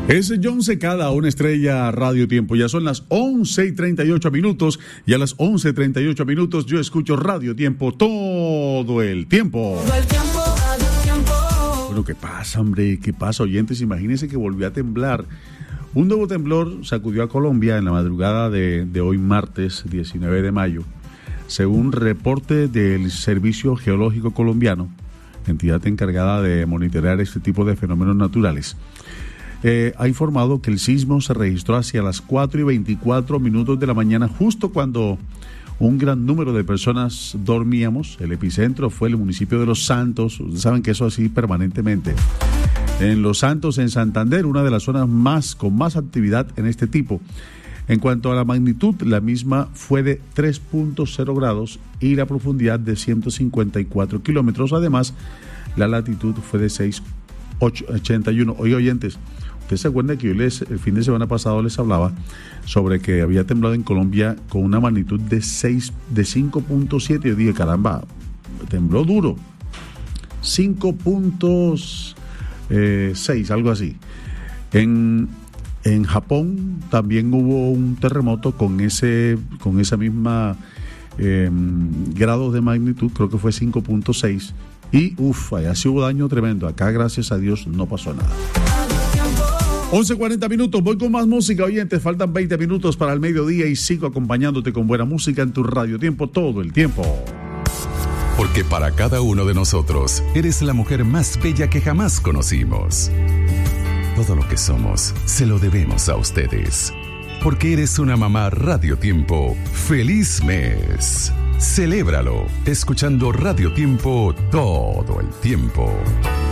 Es John Secada, una estrella Radio Tiempo. Ya son las 11:38 y a las 11:38 yo escucho Radio Tiempo todo el tiempo. Bueno, ¿qué pasa, hombre? ¿Qué pasa, oyentes? Imagínense que volvió a temblar. Un nuevo temblor sacudió a Colombia en la madrugada de hoy martes 19 de mayo. Según reporte del Servicio Geológico Colombiano, entidad encargada de monitorear este tipo de fenómenos naturales, ha informado que el sismo se registró hacia las 4:24 de la mañana, justo cuando un gran número de personas dormíamos. El epicentro fue el municipio de Los Santos. Ustedes saben que eso así permanentemente. En Los Santos, en Santander, una de las zonas con más actividad en este tipo. En cuanto a la magnitud, la misma fue de 3.0 grados y la profundidad de 154 kilómetros. Además, la latitud fue de 6,81. Oye, oyentes, ¿ustedes se acuerdan que yo el fin de semana pasado les hablaba sobre que había temblado en Colombia con una magnitud de 5.7? Yo dije, caramba, tembló duro. 5.6, algo así. En Japón también hubo un terremoto con esa misma grado de magnitud, creo que fue 5.6. Y allá sí hubo daño tremendo. Acá, gracias a Dios, no pasó nada. 11:40, voy con más música, oyentes. Faltan 20 minutos para el mediodía y sigo acompañándote con buena música en tu Radio Tiempo todo el tiempo. Porque para cada uno de nosotros, eres la mujer más bella que jamás conocimos. Todo lo que somos, se lo debemos a ustedes. Porque eres una mamá Radio Tiempo. ¡Feliz mes! Celébralo, escuchando Radio Tiempo todo el tiempo.